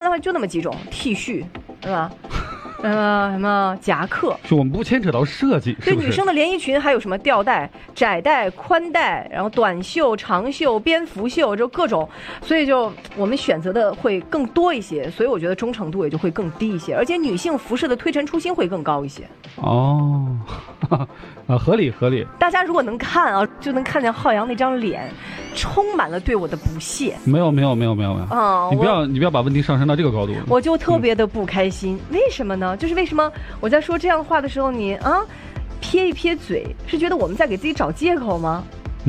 的话就那么几种 T 恤，对吧？什么夹克， 就我们不牵扯到设计，是不是？ 对，女生的连衣裙还有什么吊带、窄带、宽带，然后短袖、长袖、蝙蝠袖，就各种，所以就我们选择的会更多一些，所以我觉得忠诚度也就会更低一些，而且女性服饰的推陈出新会更高一些。 哦，合理合理。 大家如果能看啊，就能看见浩洋那张脸，充满了对我的不屑。 没有，你不要把问题上升到这个高度。 我就特别的不开心，为什么呢？就是为什么我在说这样的话的时候，你撇一撇嘴，是觉得我们在给自己找借口吗？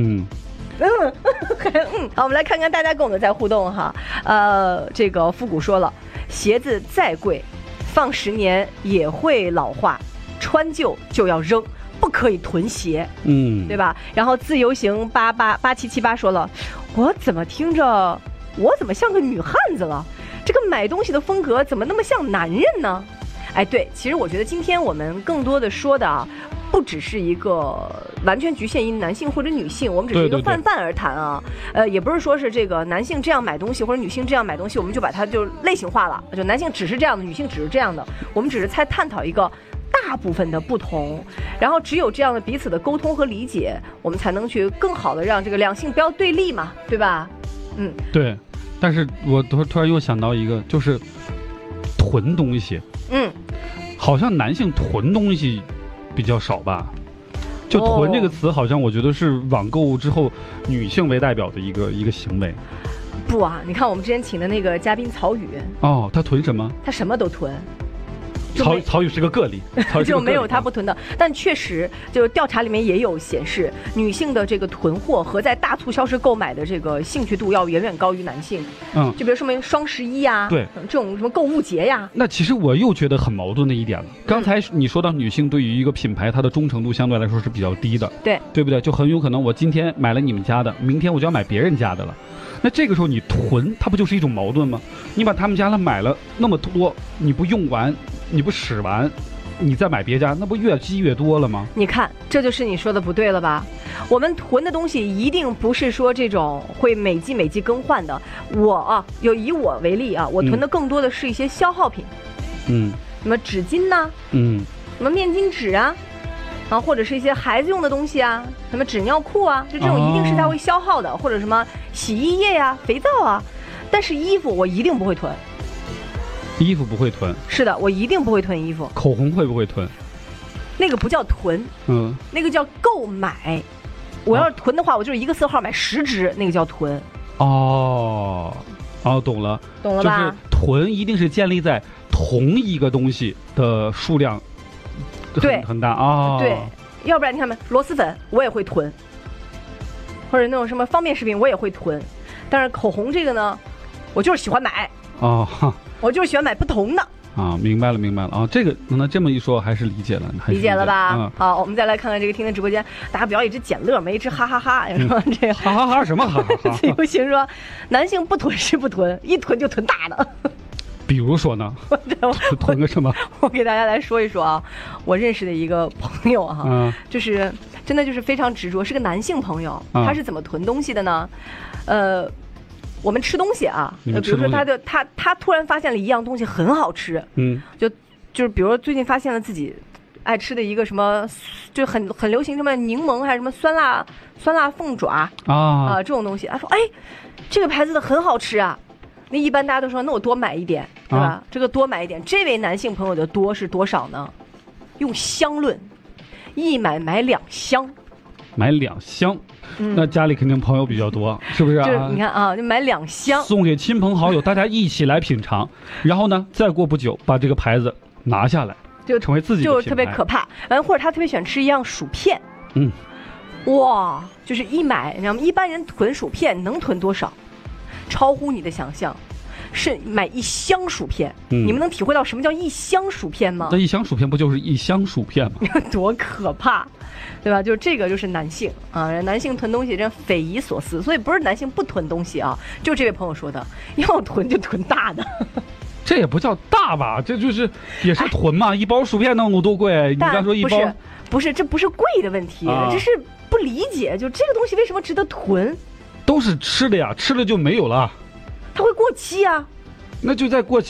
好，我们来看看大家跟我们在互动哈。这个复古说了，鞋子再贵，放10年也会老化，穿旧就要扔，不可以囤鞋，对吧？然后自由行8778说了，我怎么听着我怎么像个女汉子了？这个买东西的风格怎么那么像男人呢？哎，对，其实我觉得今天我们更多的说的不只是一个完全局限于男性或者女性，我们只是一个泛泛而谈啊。也不是说是这个男性这样买东西或者女性这样买东西，我们就把它就类型化了，就男性只是这样的，女性只是这样的，我们只是在探讨一个大部分的不同，然后只有这样的彼此的沟通和理解，我们才能去更好的让这个两性不要对立嘛，对吧？ 对。但是我突然又想到一个，就是囤东西。好像男性囤东西比较少吧？就囤这个词，好像我觉得是网购物之后女性为代表的一个行为。 不啊，你看我们之前请的那个嘉宾曹宇， 他囤什么？ 他什么都囤。 曹宇是个个例， 就没有他不囤的。但确实，就是调查里面也有显示，女性的这个囤货和在大促销时购买的这个兴趣度要远远高于男性。就比如说明双11呀， 对， 这种什么购物节呀。 那其实我又觉得很矛盾的一点了。刚才你说到女性对于一个品牌，她的忠诚度相对来说是比较低的，对不对？就很有可能我今天买了你们家的，明天我就要买别人家的了。那这个时候你囤，它不就是一种矛盾吗？你把他们家的买了那么多，你不用完，你不使完，你再买别家，那不越积越多了吗？ 你看，这就是你说的不对了吧？我们囤的东西一定不是说这种会每季更换的。以我为例啊，我囤的更多的是一些消耗品，什么纸巾呐，什么面巾纸啊。或者是一些孩子用的东西啊，什么纸尿裤啊，就这种一定是它会消耗的，或者什么洗衣液呀、肥皂啊。但是衣服我一定不会囤。 衣服不会囤？是的，我一定不会囤衣服。 口红会不会囤？ 那个不叫囤，那个叫购买。我要是囤的话，我就是一个色号买10支，那个叫囤。 懂了吧？就是囤一定是建立在同一个东西的数量。很大对， 要不然你看螺蛳粉我也会囤，或者那种什么方便食品我也会囤，但是口红这个呢，我就是喜欢买我就是喜欢买不同的明白了这个那这么一说还是理解了吧？好，我们再来看看这个听的直播间，大家不要一直捡乐，没一直哈哈哈，是吧？这个哈哈哈什么哈哈哈？ 自由行说，男性不囤是不囤，一囤就囤大的。 比如说呢，囤个什么？ 我给大家来说一说啊，我认识的一个朋友就是真的就是非常执着，是个男性朋友，他是怎么囤东西的呢？我们吃东西啊，比如说他突然发现了一样东西很好吃，就是比如说最近发现了自己爱吃的一个什么，就很流行什么柠檬还是什么酸辣凤爪这种东西，他说这个牌子的很好吃啊。那一般大家都说，那我多买一点，对吧？这个多买一点，这位男性朋友的多是多少呢？用箱论，一买2箱， 买2箱，那家里肯定朋友比较多，是不是啊？ 就是你看就买2箱， 送给亲朋好友，大家一起来品尝，然后呢，再过不久把这个牌子拿下来，就成为自己的品牌， 就特别可怕。或者他特别喜欢吃一样薯片，哇，就是一买，你知道吗？一般人囤薯片能囤多少？超乎你的想象，是买1箱薯片。你们能体会到什么叫1箱薯片吗？ 那1箱薯片不就是1箱薯片吗？ 多可怕，对吧？就这个就是男性男性囤东西真匪夷所思。所以不是男性不囤东西就这位朋友说的，要囤就囤大的。 这也不叫大吧，这就是也是囤嘛。一包薯片能有多贵？你刚说一包不是，这不是贵的问题，这是不理解，就这个东西为什么值得囤？ 都是吃的呀，吃了就没有了， 它会过期啊。 那就在过期